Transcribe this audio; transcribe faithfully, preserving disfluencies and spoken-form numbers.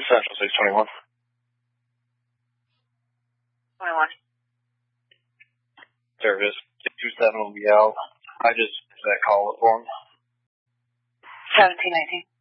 Central six twenty-one. twenty-one. Service six two seven will be out. I just that call for him. seventeen nineteen.